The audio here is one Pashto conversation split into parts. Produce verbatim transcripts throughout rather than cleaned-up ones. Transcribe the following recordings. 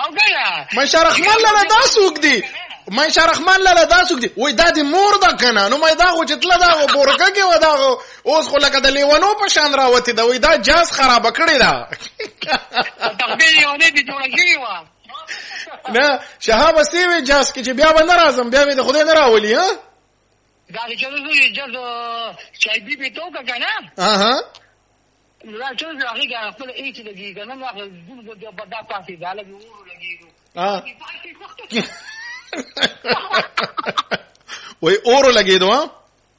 او کنه منشا رحمان لاله دا څوک دی منشا رحمان لاله دا څوک دی وای دا د مور ده کنه نو مې دا خو چې تله دا بورکه کې و دا اوس خو لکه د لیوانو په شان راوتی دا وای دا جاز خراب کړی دا تخبیر یو نه دی جوړ کړی و نه شهاب سیوی جاز کې چې بیا به نه راځم بیا به د خدای نه راولي ها دا چې زه جاز چای بي بي تو کنه اها دا چې زه هغه خپل ایچ لګي کنه نو هغه د بدا پاسې دا لګي ورو لګي ها وای اورو لګي دوه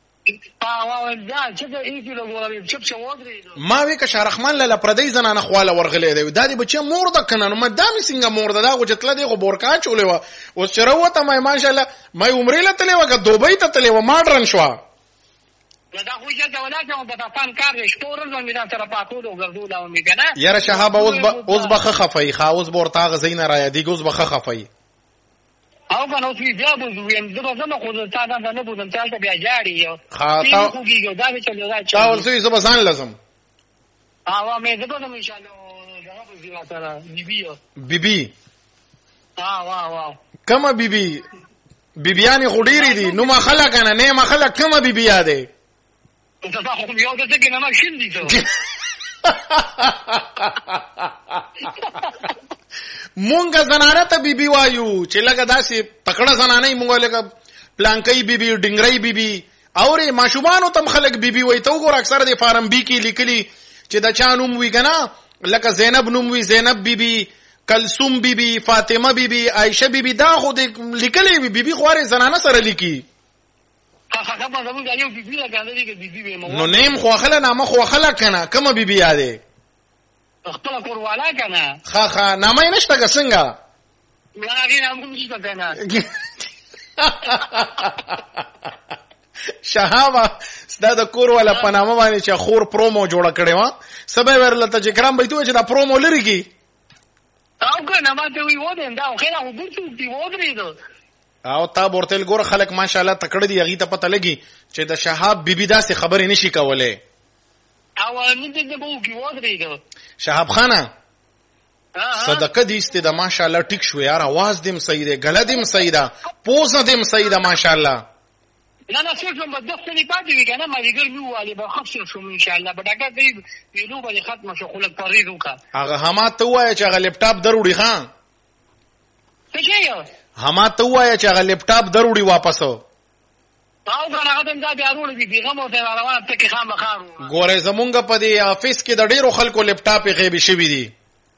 ما وی که شارخمان لاله پردی زنانه خواله ورغلې دی دا دی بچي مور ده کنه نو مدامي څنګه مور ده دا غوچتله دی غو بورکا چولې و اوس چروته مې ماشاءالله مې عمرې له تلې وګه دوبۍ ته تلې و ماډرن شو دا خو چې دا ولاته په تاسو کار شپورل نو میرا سره پاتو دو ګرځول او می کنه یاره شهاب اوس اوس بخه خفای خا اوس بورتا غزینه را دی اوس بخه خفای او کنه اوس بیا بوزویم زما زما خو ته دا نه بوزم ته بیا جاړي یو خاطا خو کیږي دا چې له راځي تا ورسې زما ځان لازم او مې زما نو ان شاء الله دا به زیات سره بیبي بیبي ها وا وا کما بیبي بیبيانی خډيري دي نو ما خلک نه نه ما خلک کما بیبي یاده ته تا خو یو د څه کې نه ما شین دي ته مونږه زنانه ته بیبي وایو چې لګه داسې تکړه زنانه مونږه لګه پلانکۍ بیبي ډنګرۍ بیبي اورې ماشومانو تم خلک بیبي وای ته وګور اکثر د فارم بی کې لیکلي چې د چا نوم وی کنه لکه زینب نوم وی زینب بیبي کلثوم بیبي فاطمه بیبي عائشه بیبي دا خو د لیکلي بیبي خواره زنانه سره لیکي نو نیم خو خله نامه خو خله کنه کومه بیبي یاده خپل کور والا کنه خا خا نامه نشته څنګه لاغې نامه نشته کنه شهابه ستاسو د کور والا په نامه باندې چې خور پرومو جوړ کړي و سبا ورلته چې کرام به ته چې دا پرومو لري کی او کنه ما ته وی ودم دا خو نه وګورئ چې ودرې دو او تا بورتل ګور خلک ماشاءالله تکړه دي هغه ته پته لګي چې د شهاب بیبي داسې خبرې نشي کولای او نه دې به وګورئ ودرې دو شهاب خانه صدقه دې است د ماشاءالله ټیک شو یار आवाज دې صحیح ده غله دې صحیح ده پوز دې صحیح ده ماشاءالله نه نه څه کوم د خپل پاتې وی کنه ما دیګر نو والی به خفص شو ان شاء الله بډاګه دې ویلو به ختم شو خلک پریز وکا هغه هما ته وای چې هغه لپټاپ دروړي خان څه شي هما ته وای چې هغه لپټاپ دروړي واپس او کنه هغه دا بیا ورول دي پیغام او ته روان ته کې خام خام ګوره زمونږ په دې افیس کې د ډیرو خلکو لپټاپ غیبي شوی دي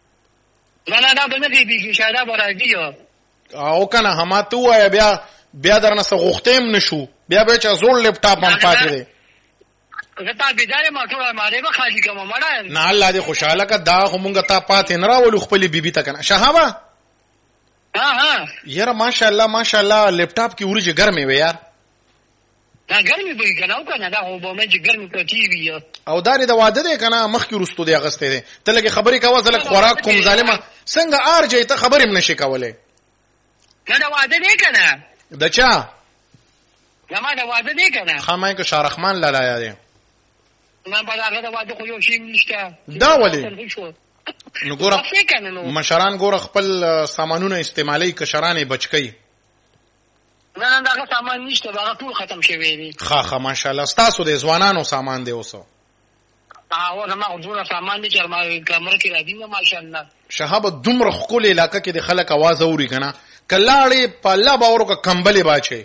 نه نه دا به نه دی شاید به راځي او کنه هما ته وای بیا بیا درنه څه غوښتم نشو بیا به چې زوړ لپټاپ هم پاتې دی زه بيدار ما ټول ماره به خالی کوم مړه نه الله دې خوشاله کا دا همغه تا پاتې نه راول خپل بیبي ته کنه شهابه ها ها یاره ماشاءالله ماشاءالله لپټاپ کې ورجه ګرمه وي یار دا ګرمي به کنه او کنه دا هو به مې ګرمي کوي وي او دا د واده دی کنه مخ کې رستو دی اغسته دی ته لګي خبرې کاوه زلک خوراک کوم ظالمه څنګه ارجه ته خبرې هم نشي کولای دا واده دی کنه د چا زما دا واده دی کنه خامای کو شارخمان لالایا دی ما په هغه دا واده خو یو شی نشته دا ولی نو ګوره مشران ګوره خپل سامانونه استعمالي کشرانې بچکی نه نه دا سامان نشته هغه ټول ختم شوی دی خا خا ماشاءالله تاسو د ځوانانو سامان دی اوسه او زما ټول سامان دي چې ما کمر کې راځي ماشاءالله شهاب دومره خپل علاقې کې د خلک आवाज اوري کنه کلاړې په الله باور کو کمبلې باچې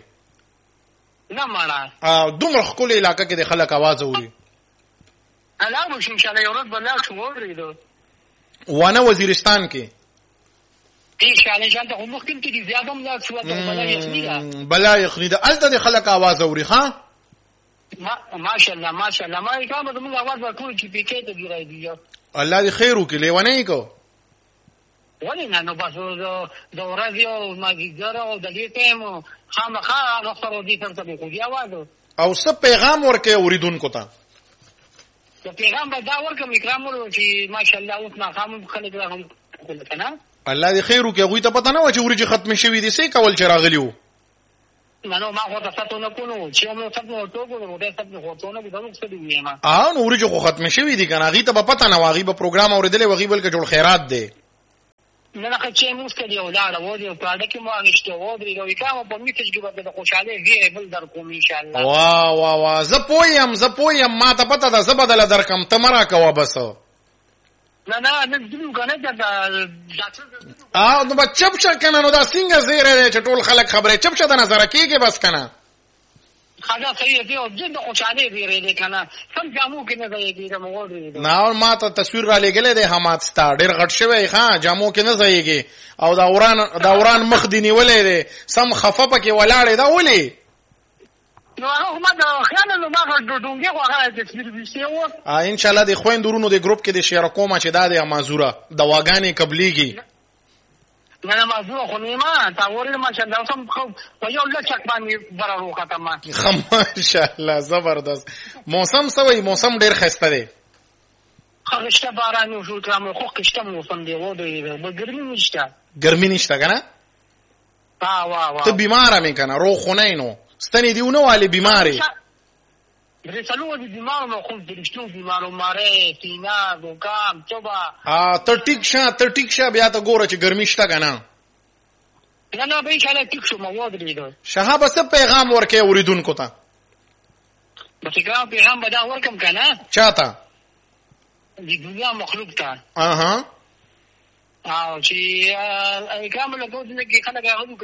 نه مالا ا دومره خپل علاقې کې د خلک आवाज اوري الله مو ان شاء الله یو ورځ بلل شو ورېدو وانه وزیرستان کې ان شاء الله جانته هم ممکن کې زیاده هم لا شو ته بلا یخنی ده بلا یخنی ده الته د خلک आवाज اوري ها ما ماشاءالله ماشاءالله ما کومه زموږ आवाज ورکول چې پکې ته دی راځي الله دې خیر وکړي لیونه کو ولې نه نو بس د ورځې او ماګیګر او د دې ټیم خامخا نو سره دې تر ته کو دی आवाज او څه پیغام ورکې اوریدونکو ته د پیغام به دا ورکم اکرام ورو چې ماشاءالله اوس نه خام خلک راغم کنه الله دې خیر وکړي غوي ته پته نه و چې ورجه ختم شوی دي سې کول چې راغلیو نو ما خو تاسو نه کوو چې موږ تاسو ته وګورو دا تاسو خو ته نه بده څه دی ما اه نو ورجه خو ختم شوی دي کنه غي ته پته نه واغي به پروګرام اوریدلې وغي بلکې جوړ خیرات دی نه نه چې موږ کړي ولاړه و دي په اړه کې مو انشته و دي نو کوم په میته کې به د خوشاله ویره بل در کوم ان شاء الله. وا وا وا زه پویم زه پویم ما ته پته ده زه بدل درکم ته مرا کوه بس. نه نه نه دلو کنه دا ا نو بچپ ش کنه نو دا څنګه زیره چې ټول خلک خبره چپ شه د نظر کېږي بس کنه. خدا صحیح دی او د خوشاله ویره دې کنه سم جامو کې نه ځایږي د مو وړي. نه ما ته تصویر را لګلې ده حماد ستا ډېر غټ شوی ښا جامو کې نه ځایږي او دا وران دا وران مخ دی نیولې ده سم خفه پکې ولاړې دا ولي. نو هغه ما دا خیال نو ما ډونګي خو هغه د تصویر وشته و. ا ان شاء الله د خويندورونو د ګروپ کې د شیر کومه چې دا د مازوره دواګانې قبليږي. نه نه مازوره خو نه ما تا ورته ما چې دا سم خو په یو لچک باندې برارو کته ما. ماشاء الله زبردست. موسم سوي موسم ډېر خسته دی. خشته باران شو ترامو خو خشته موسم دی و دی به ګرمي نشته. ګرمي نشته کنه؟ ها وا وا. ته بیمار مې کنه روغ خونه نو ستنی دیونه والی بیماری. رسالو دي بیمارو نو خو درشتو بیمارو ماره سینا زکام چوبا. ا ته ټیک شه ته ټیک شه بیا ته ګوره چې ګرمي شته کنه. نه نه به ان شاء الله ټیک شو مو ودرېدو. شهاب څه پیغام ورکې اوریدونکو ته؟ بس پیغام پیغام بدا ورکم کنه. چاته؟ د دنیا مخلوق ته. اها. او چې پیغام له کوم څه کې خلک هغه